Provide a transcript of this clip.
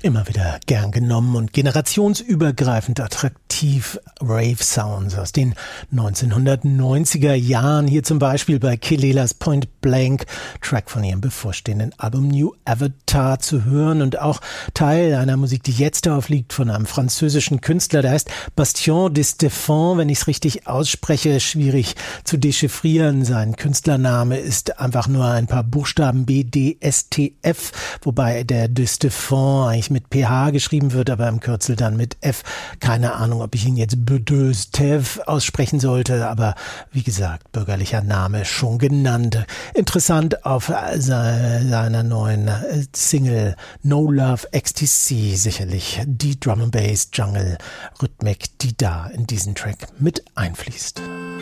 Immer wieder gern genommen und generationsübergreifend attraktiv Rave Sounds aus den 1990er Jahren. Hier zum Beispiel bei Kelelas Point Blank, Track von ihrem bevorstehenden Album New Avatar zu hören und auch Teil einer Musik, die jetzt darauf liegt, von einem französischen Künstler, der heißt Bastien de Stéphane, wenn ich es richtig ausspreche, schwierig zu dechiffrieren. Sein Künstlername ist einfach nur ein paar Buchstaben BDSTF, wobei der de Stéphane eigentlich mit PH geschrieben wird, aber im Kürzel dann mit F. Keine Ahnung, ob ich ihn jetzt Bedeutev aussprechen sollte, aber wie gesagt, bürgerlicher Name schon genannt. Interessant auf seiner neuen Single No Love Ecstasy sicherlich die Drum and Bass Jungle Rhythmik, die da in diesen Track mit einfließt.